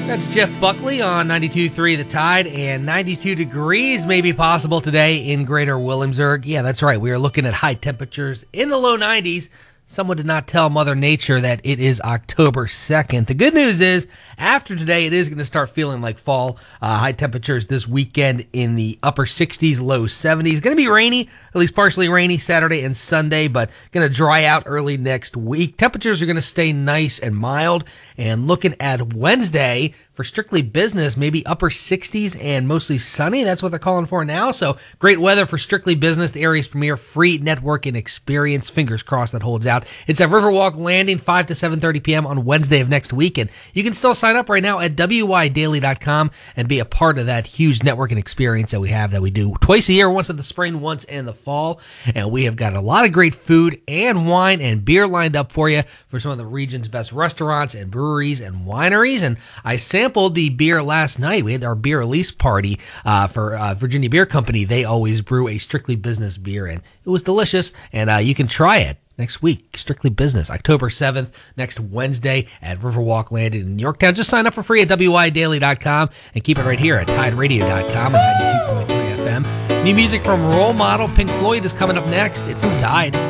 That's Jeff Buckley on 92.3 The Tide, and 92 degrees may be possible today in Greater Williamsburg. Yeah, that's right. We are looking at high temperatures in the low 90s. Someone did not tell Mother Nature that it is October 2nd. The good news is, after today, it is going to start feeling like fall. High temperatures this weekend in the upper 60s, low 70s. Going to be rainy, at least partially rainy Saturday and Sunday, but going to dry out early next week. Temperatures are going to stay nice and mild. And looking at Wednesday, for strictly business, maybe upper 60s and mostly sunny. That's what they're calling for now. So great weather for strictly business, the area's premier free networking experience. Fingers crossed that holds out. It's at Riverwalk Landing, 5 to 7:30 p.m. on Wednesday of next week. And you can still sign up right now at WYDaily.com and be a part of that huge networking experience that we do twice a year, once in the spring, once in the fall. And we have got a lot of great food and wine and beer lined up for you for some of the region's best restaurants and breweries and wineries. And I sampled the beer last night. We had our beer release party for Virginia Beer Company. They always brew a strictly business beer, and it was delicious. And you can try it next week. Strictly business, October 7th, next Wednesday at Riverwalk Landing in Yorktown. Just sign up for free at WYDaily.com and keep it right here at TideRadio.com and 92.3 FM. New music from Role Model. Pink Floyd is coming up next. It's The Tide.